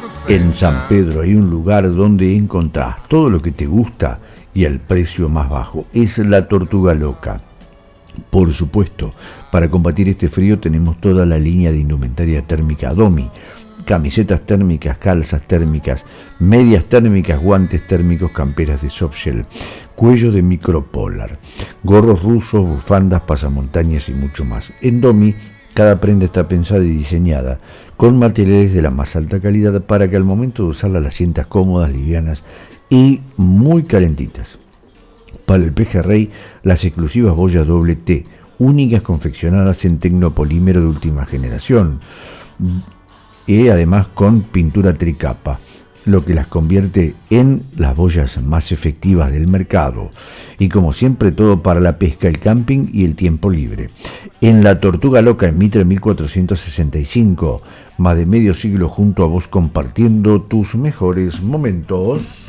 En San Pedro hay un lugar donde encontrás todo lo que te gusta y al precio más bajo. Es la Tortuga Loca. Por supuesto, para combatir este frío tenemos toda la línea de indumentaria térmica Domi. Camisetas térmicas, calzas térmicas, medias térmicas, guantes térmicos, camperas de softshell, cuello de micropolar, gorros rusos, bufandas, pasamontañas y mucho más. En Domi, cada prenda está pensada y diseñada con materiales de la más alta calidad para que al momento de usarla las sientas cómodas, livianas y muy calentitas. Para el pejerrey, las exclusivas boyas doble T, únicas confeccionadas en tecnopolímero de última generación, y además con pintura tricapa, lo que las convierte en las boyas más efectivas del mercado. Y como siempre, todo para la pesca, el camping y el tiempo libre. En la Tortuga Loca, en Mitre 1465, más de medio siglo junto a vos compartiendo tus mejores momentos.